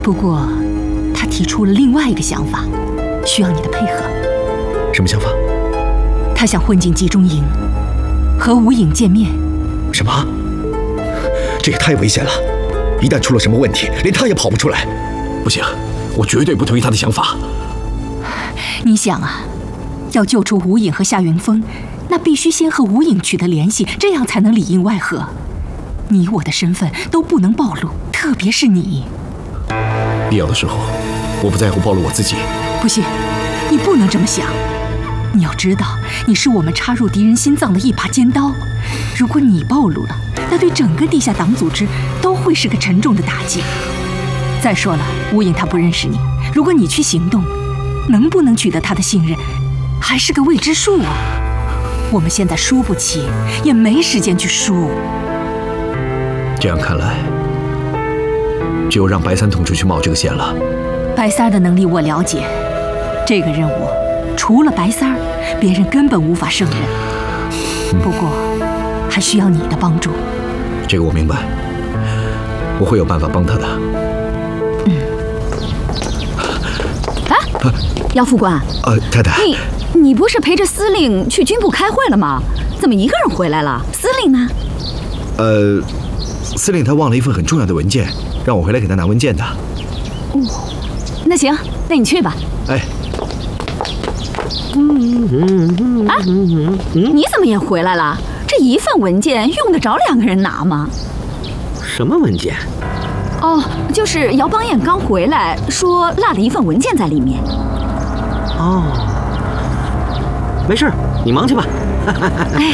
不过，他提出了另外一个想法，需要你的配合。 什么想法？ 他想混进集中营，和吴影见面。 什么？这也太危险了！一旦出了什么问题，连他也跑不出来。不行，我绝对不同意他的想法。 你想啊，要救出吴影和夏云峰，那必须先和吴影取得联系，这样才能里应外合。你我的身份都不能暴露，特别是你。 必要的时候，我不在乎暴露我自己。 不行，你不能这么想。你要知道，你是我们插入敌人心脏的一把尖刀。如果你暴露了，那对整个地下党组织都会是个沉重的打击。再说了，吴影他不认识你，如果你去行动，能不能取得他的信任，还是个未知数啊。我们现在输不起，也没时间去输。 这样看来，只有让白三同志去冒这个险了。 白三儿的能力我了解，这个任务除了白三儿，别人根本无法胜任。不过，还需要你的帮助。 这个我明白，我会有办法帮他的。 姚副官， 太太， 你不是陪着司令去军部开会了吗？怎么一个人回来了？司令呢？ 司令他忘了一份很重要的文件，让我回来给他拿文件的。 那行，那你去吧。 哎， 你怎么也回来了？这一份文件用得着2个人拿吗？ 什么文件？ 哦，就是姚邦彦刚回来，说落了一份文件在里面。 哦，没事，你忙去吧。